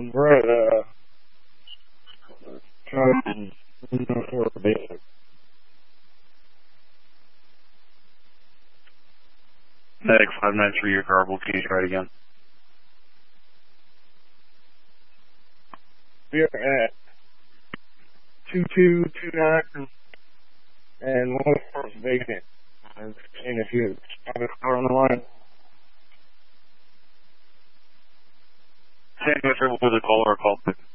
We're at basic. Medic 593, your garble. Can you try it again? We are at 2229 and 104 is vacant. And if you have a car on the line. Same with the caller or call.